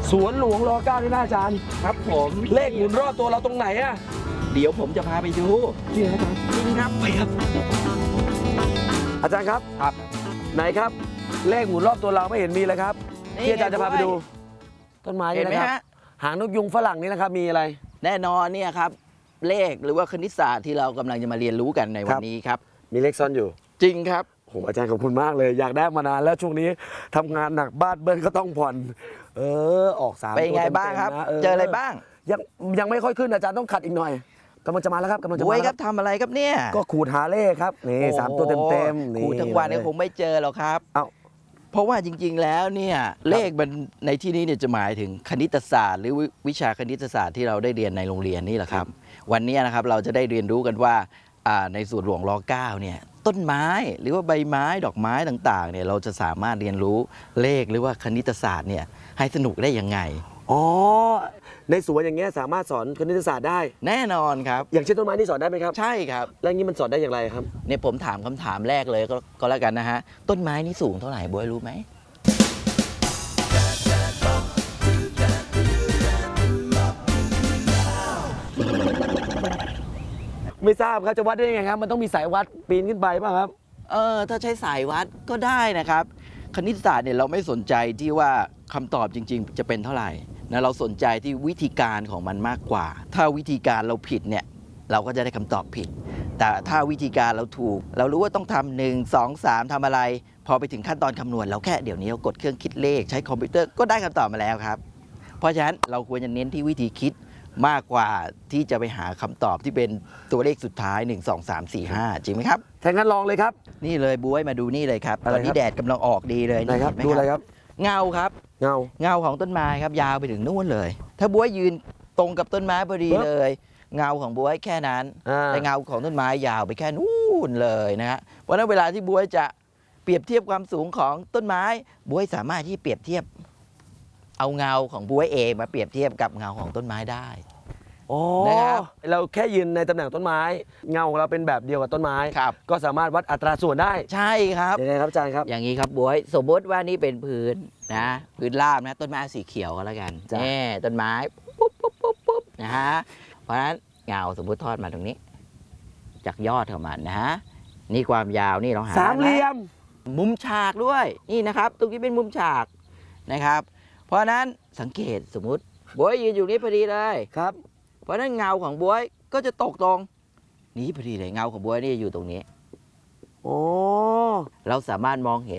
สวนหลวงร9นี่นะอาจารย์ครับผมเลขหมุนรอบตัวเราตรงไหนอะเดี๋ยวผมจะพาไปดูจริงครับจริงครับไปครับ อาจารย์ครับครับไหนครับ เลขหมุนรอบตัวเราไม่เห็นมีเลยครับที่อาจารย์จะพาไปดู ต้นไม้เห็นี่นไหมนะครับฮะหางนกยุงฝรั่งนี่นะครับมีอะไรแน่นอนเนี่ยครับเลขหรือว่าคณิตศาสตร์ที่เรากำลังจะมาเรียนรู้กันในวันนี้ครับมีเลขซ่อนอยู่จริงครับโอ้อาจารย์ขอบคุณมากเลยอยากได้มานานแล้วช่วงนี้ทำงานหนักบ้านเบิ้ลก็ต้องผ่อนออก3 เป็นตัวไงเต็มๆบ้างครับนะเจออะไรบ้างยังไม่ค่อยขึ้นอาจารย์ต้องขัดอีกหน่อยกำลังจะมาแล้วครับกำลังจะบวมาย แล้คว รับทำอะไรครับเนี่ยก็ขูดหาเลขครับนี่โอ้โห 3 ตัวเต็มๆนี่ขูดทั้งวันเนี่ยคงไม่เจอหรอกครับเอ้าเพราะว่าจริงๆแล้วเนี่ยเลขมันในที่นี้เนี่ยจะหมายถึงคณิตศาสตร์หรือวิชาคณิตศาสตร์ที่เราได้เรียนในโรงเรียนนี่แหละครับ วันนี้นะครับเราจะได้เรียนรู้กันว่าในสวนหลวงร9เนี่ยต้นไม้หรือว่าใบไม้ดอกไม้ต่างๆเนี่ยเราจะสามารถเรียนรู้เลขหรือว่าคณิตศาสตร์เนี่ยให้สนุกได้ยังไงอ๋อในสวนอย่างเงี้ยสามารถสอนคณิตศาสตร์ได้แน่นอนครับอย่างเช่นต้นไม้นี่สอนได้ไหมครับใช่ครับแล้วงี้มันสอนได้อย่างไรครับเนี่ยผมถามคำถามแรกเลยก็แล้วกันนะฮะต้นไม้นี่สูงเท่าไหร่บวยรู้ไหมไม่ทราบครับจะวัดได้ยังไงครับมันต้องมีสายวัดปีนขึ้นไปป่ะครับถ้าใช้สายวัดก็ได้นะครับ คณิตศาสตร์เนี่ยเราไม่สนใจที่ว่าคำตอบจริง ๆ จะเป็นเท่าไหร่นะเราสนใจที่วิธีการของมันมากกว่า ถ้าวิธีการเราผิดเนี่ยเราก็จะได้คำตอบผิด แต่ถ้าวิธีการเราถูก เรารู้ว่าต้องทำ1 2 3ทำอะไร พอไปถึงขั้นตอนคำนวณเราแค่เดี๋ยวนี้เรากดเครื่องคิดเลขใช้คอมพิวเตอร์ก็ได้คำตอบมาแล้วครับ เพราะฉะนั้นเราควรจะเน้นที่วิธีคิดมากกว่าที่จะไปหาคำตอบที่เป็นตัวเลขสุดท้าย 1 2 3 4 5 จริงไหมครับถ้างั้นลองเลยครับนี่เลยบ๊วยมาดูนี่เลยครับอะไรตอนนี้ครับแดดกำลังออกดีเลยไหนครับเห็หมดูอะไรครับเงาครับเงาเงาของต้นไม้ครับยาวไปถึงนู่นเลย ถ้าบ๊วยยืนตรงกับต้นไม้พอดีปึ๊บเลย เงาของบ๊วยแค่นั้น แต่เงาของต้นไม้ยาวไปแค่นู่นเลยนะฮะเพราะฉะนั้นเวลาที่บ๊วยจะเปรียบเทียบความสูงของต้นไม้บ๊วยสามารถที่เปรียบเทียบ เอาเงาของบ๊วยเองมาเปรียบเทียบกับเงาของต้นไม้ได้อ๋อนะครับเราแค่ยืนในตำแหน่งต้นไม้ เงาของเราเป็นแบบเดียวกับต้นไม้ครับก็สามารถวัดอัตราส่วนได้ใช่ครับยังไงครับอาจารย์ครับอย่างนี้ครับบ๊วยสมมติว่านี่เป็นพื้นนะพื้นราบนะต้นไม้สีเขียวก็แล้วกันจ้ะนี่ต้นไม้ปุ๊บปุ๊บปุ๊บปุ๊บนะฮะเพราะฉะนั้นเงาสมมติทอดมาตรงนี้ จากยอดของมันนะฮะนี่ความยาวนี่เราหาสามเหลี่ยมมุมฉากด้วยนี่นะครับตรงนี้เป็นมุมฉากนะครับ เพราะฉะนั้นสังเกตสมมุติบ๊วยยืนอยู่นี้พอดีเลยครับเพราะฉะนั้นเงาของบ๊วยก็จะตกตรงนี้พอดีเลยเงาของบ๊วยนี่อยู่ตรงนี้โอ้เราสามารถมองเห็น